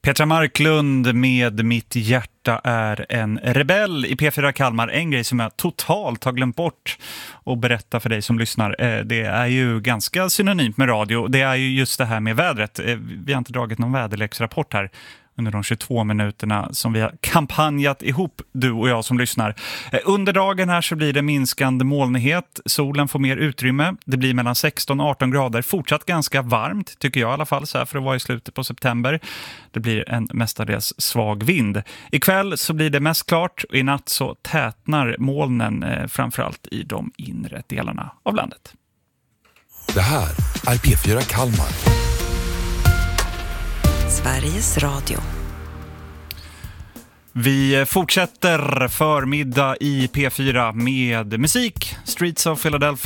Petra Marklund med Mitt hjärta är en rebell i P4 Kalmar. En grej som jag totalt har glömt bort att berätta för dig som lyssnar. Det är ju ganska synonymt med radio. Det är ju just det här med vädret. Vi har inte dragit någon väderleksrapport här under de 22 minuterna som vi har kampanjat ihop, du och jag som lyssnar. Under dagen här så blir det minskande molnighet. Solen får mer utrymme. Det blir mellan 16 och 18 grader. Fortsatt ganska varmt, tycker jag i alla fall, så här för att vara i slutet på september. Det blir en mestadels svag vind. Ikväll så blir det mest klart och i natt så tätnar molnen framförallt i de inre delarna av landet. Det här är P4 Kalmar. Sveriges Radio. Vi fortsätter förmiddag i P4 med musik, Streets of Philadelphia.